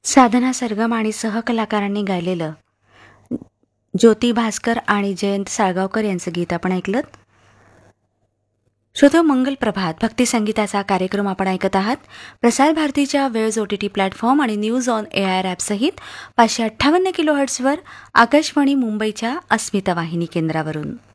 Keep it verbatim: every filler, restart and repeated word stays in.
साधना सरगम आणि सहकलाकारांनी गायलेलं ज्योती भास्कर आणि जयंत साळगावकर यांचं गीत आपण ऐकलं. श्रोतो, मंगल प्रभात भक्ती संगीताचा कार्यक्रम आपण ऐकत आहात. प्रसार भारतीच्या वेळज ओ टी टी प्लॅटफॉर्म आणि news on A I R ॲपसहित पाचशे अठ्ठावन्न किलो हर्ट्सवर आकाशवाणी मुंबईच्या अस्मिता वाहिनी केंद्रावरून.